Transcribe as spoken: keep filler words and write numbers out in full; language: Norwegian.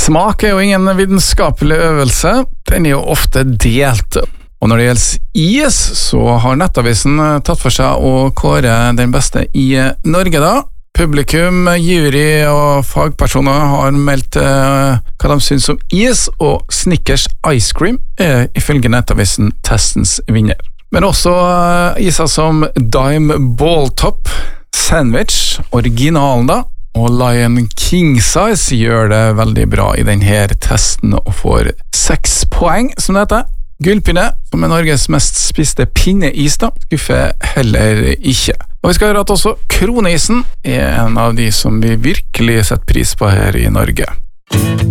Smak er jo ingen vitenskapelig øvelse, den er jo ofte delt. Og når det gjelder is, så har Nettavisen tatt for seg å kåre den beste i Norge da. Publikum, jury og fagpersoner har meldt eh, hva de synes om is, og Snickers Ice Cream er ifølge Nettavisen testens vinner. Men også eh, iser som Dime Ball Top, Sandwich, originalen da, og Lion King Size gjør det veldig bra i denne testen og får seks poeng, som det heter. Gullpinne, som er Norges mest spiste pinneis da, skuffer heller ikke. Og vi skal høre at også kroneisen er en av de som vi virkelig setter pris på her i Norge.